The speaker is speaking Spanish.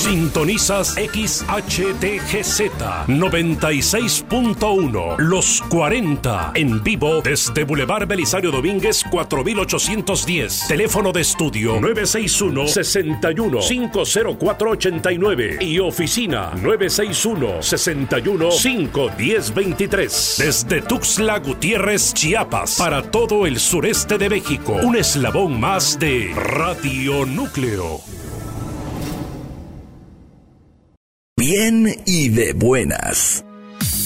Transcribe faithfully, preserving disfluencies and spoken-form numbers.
Sintonizas X H T G Z noventa y seis punto uno, Los cuarenta, en vivo desde Boulevard Belisario Domínguez cuatro mil ochocientos diez. Teléfono de estudio nueve seis uno, seis uno, cinco cero cuatro ocho nueve y oficina nueve seis uno, seis uno, cinco uno cero dos tres. Desde Tuxtla Gutiérrez, Chiapas, para todo el sureste de México, un eslabón más de Radio Núcleo. Bien y de buenas.